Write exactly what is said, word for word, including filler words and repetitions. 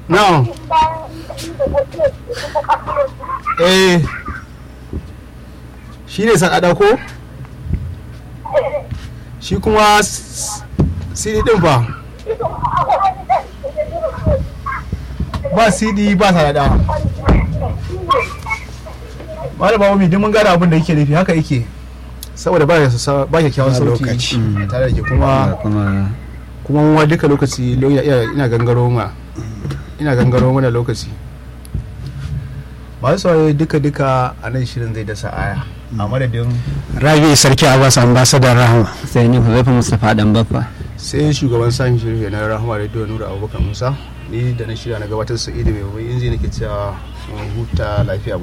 na'am eh shi ne sadada ko shi kuma cd din fa ba cd ba sadada malama mami din mun gane abin da yake nufi haka yake saboda ba ba kyakkyawan sauki tare da ke kuma kuma mu duka lokaci ina gangaro ma ina gangaro mana lokaci masu saurari duka duka a nan shirin zai dasa aya a madadin Rabi Sarki Abbas ambassador Rahama sai ni Huzaifa Mustafa dan Baffa sai shugaban sashen shirye na Rahama Radio Nura Abubakar Musa ni da na shirya na gabatar Sa'idu mai bai inji nake cewa huta lafiya.